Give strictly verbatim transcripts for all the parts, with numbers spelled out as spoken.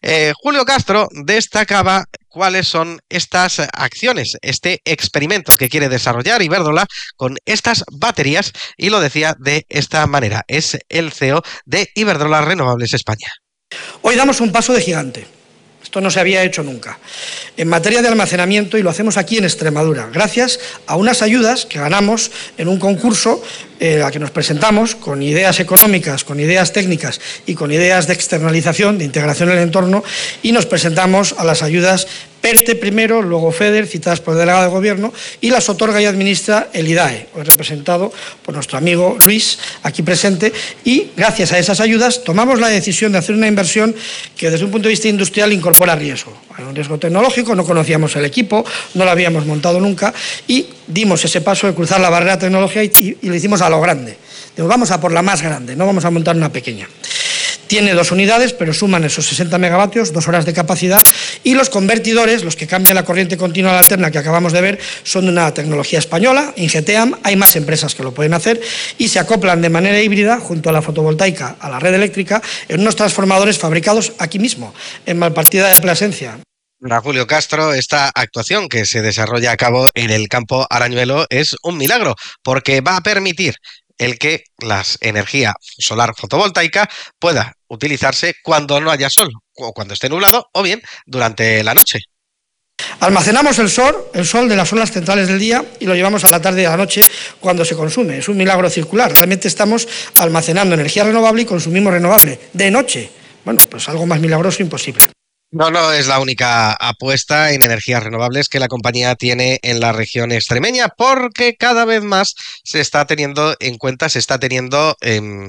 Eh, Julio Castro destacaba cuáles son estas acciones, este experimento que quiere desarrollar Iberdrola con estas baterías, y lo decía de esta manera. Es el C E O de Iberdrola Renovables España. Hoy damos un paso de gigante. Esto no se había hecho nunca. En materia de almacenamiento, y lo hacemos aquí en Extremadura, gracias a unas ayudas que ganamos en un concurso eh, a que nos presentamos con ideas económicas, con ideas técnicas y con ideas de externalización, de integración en el entorno, y nos presentamos a las ayudas PERTE primero, luego FEDER, citadas por el delegado de Gobierno, y las otorga y administra el IDAE, hoy representado por nuestro amigo Luis, aquí presente, y gracias a esas ayudas tomamos la decisión de hacer una inversión que desde un punto de vista industrial incorpora riesgo. Hay un riesgo tecnológico, no conocíamos el equipo, no lo habíamos montado nunca, y dimos ese paso de cruzar la barrera tecnológica y, y, y lo hicimos a lo grande. Digo, vamos a por la más grande, no vamos a montar una pequeña. Tiene dos unidades, pero suman esos sesenta megavatios, dos horas de capacidad, y los convertidores, los que cambian la corriente continua a la alterna que acabamos de ver, son de una tecnología española, Ingeteam. Hay más empresas que lo pueden hacer, y se acoplan de manera híbrida junto a la fotovoltaica, a la red eléctrica, en unos transformadores fabricados aquí mismo, en Malpartida de Plasencia. Para Julio Castro, esta actuación que se desarrolla a cabo en el campo Arañuelo es un milagro, porque va a permitir el que la energía solar fotovoltaica pueda utilizarse cuando no haya sol, o cuando esté nublado, o bien durante la noche. Almacenamos el sol, el sol de las horas centrales del día, y lo llevamos a la tarde y a la noche cuando se consume. Es un milagro circular. Realmente estamos almacenando energía renovable y consumimos renovable de noche. Bueno, pues algo más milagroso imposible. No, no es la única apuesta en energías renovables que la compañía tiene en la región extremeña, porque cada vez más se está teniendo en cuenta, se está teniendo en,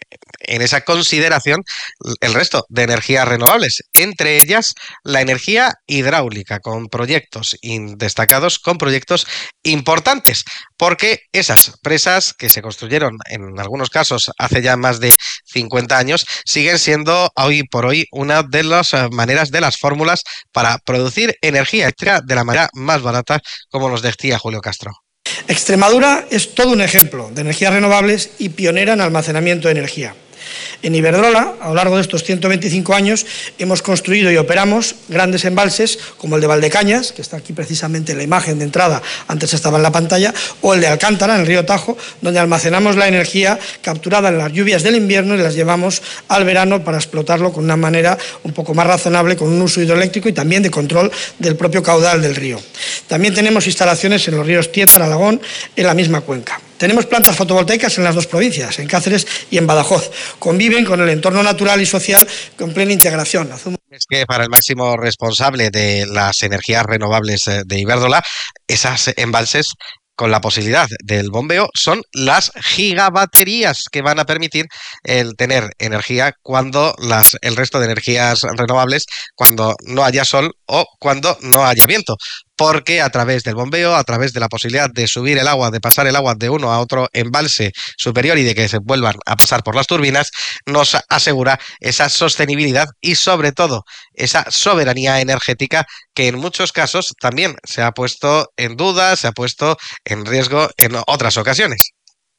en esa consideración el resto de energías renovables, entre ellas la energía hidráulica, con proyectos destacados, con proyectos importantes, porque esas presas que se construyeron en algunos casos hace ya más de cincuenta años siguen siendo hoy por hoy una de las maneras, de las fórmulas para producir energía eléctrica de la manera más barata, como nos decía Julio Castro. Extremadura es todo un ejemplo de energías renovables y pionera en almacenamiento de energía. En Iberdrola, a lo largo de estos ciento veinticinco años, hemos construido y operamos grandes embalses como el de Valdecañas, que está aquí precisamente en la imagen de entrada, antes estaba en la pantalla, o el de Alcántara, en el río Tajo, donde almacenamos la energía capturada en las lluvias del invierno y las llevamos al verano para explotarlo con una manera un poco más razonable, con un uso hidroeléctrico y también de control del propio caudal del río. También tenemos instalaciones en los ríos Tieta, Alagón, en la misma cuenca. Tenemos plantas fotovoltaicas en las dos provincias, en Cáceres y en Badajoz. Conviven con el entorno natural y social con plena integración. Es que para el máximo responsable de las energías renovables de Iberdrola, esas embalses con la posibilidad del bombeo son las gigabaterías que van a permitir el tener energía cuando las, el resto de energías renovables, cuando no haya sol o cuando no haya viento. Porque a través del bombeo, a través de la posibilidad de subir el agua, de pasar el agua de uno a otro embalse superior y de que se vuelvan a pasar por las turbinas, nos asegura esa sostenibilidad y sobre todo esa soberanía energética que en muchos casos también se ha puesto en duda, se ha puesto en riesgo en otras ocasiones.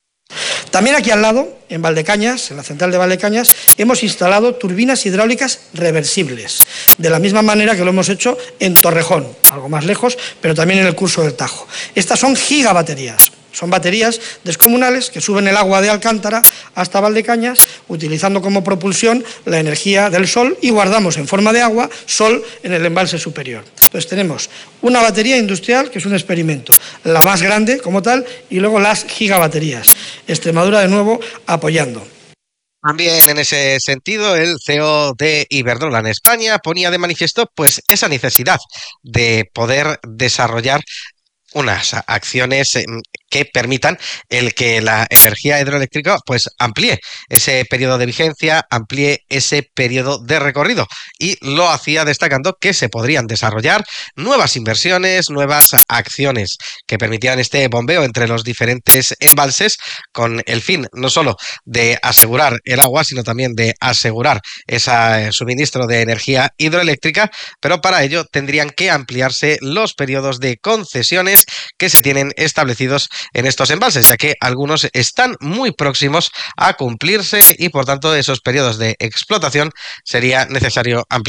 También aquí al lado, en Valdecañas, en la central de Valdecañas, hemos instalado turbinas hidráulicas reversibles, de la misma manera que lo hemos hecho en Torrejón, algo más lejos, pero también en el curso del Tajo. Estas son gigabaterías. Son baterías descomunales que suben el agua de Alcántara hasta Valdecañas, utilizando como propulsión la energía del sol, y guardamos en forma de agua sol en el embalse superior. Entonces tenemos una batería industrial, que es un experimento, la más grande como tal, y luego las gigabaterías. Extremadura, de nuevo, apoyando. También en ese sentido, el C E O de Iberdrola en España ponía de manifiesto pues esa necesidad de poder desarrollar unas acciones que permitan el que la energía hidroeléctrica pues amplíe ese periodo de vigencia, amplíe ese periodo de recorrido, y lo hacía destacando que se podrían desarrollar nuevas inversiones, nuevas acciones que permitieran este bombeo entre los diferentes embalses, con el fin no solo de asegurar el agua, sino también de asegurar ese suministro de energía hidroeléctrica, pero para ello tendrían que ampliarse los periodos de concesiones que se tienen establecidos en estos embalses, ya que algunos están muy próximos a cumplirse y por tanto esos periodos de explotación sería necesario ampliar.